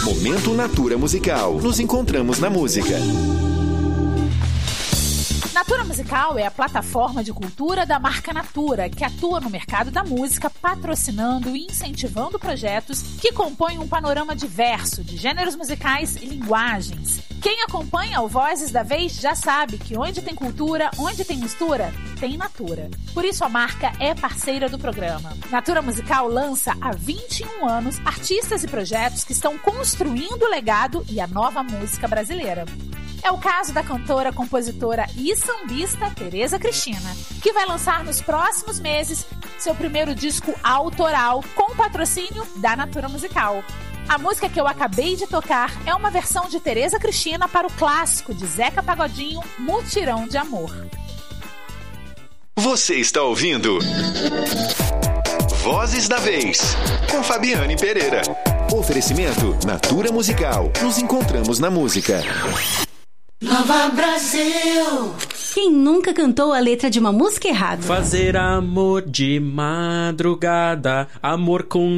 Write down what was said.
Momento Natura Musical. Nos encontramos na música. Natura Musical é a plataforma de cultura da marca Natura, que atua no mercado da música, patrocinando e incentivando projetos que compõem um panorama diverso de gêneros musicais e linguagens. Quem acompanha o Vozes da Vez já sabe que onde tem cultura, onde tem mistura, tem Natura. Por isso a marca é parceira do programa. Natura Musical lança há 21 anos artistas e projetos que estão construindo o legado e a nova música brasileira. É o caso da cantora, compositora e sambista Tereza Cristina, que vai lançar nos próximos meses seu primeiro disco autoral com o patrocínio da Natura Musical. A música que eu acabei de tocar é uma versão de Tereza Cristina para o clássico de Zeca Pagodinho, Mutirão de Amor. Você está ouvindo Vozes da Vez, com Fabiane Pereira. Oferecimento Natura Musical. Nos encontramos na música. Nova Brasil. Quem nunca cantou a letra de uma música errada? Fazer amor de madrugada, amor com